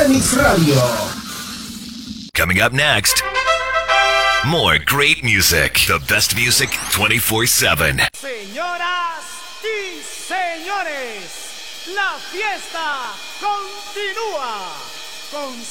Remix Radio. Coming up next, more great music. The best music 24/7. Señoras y señores, la fiesta continúa con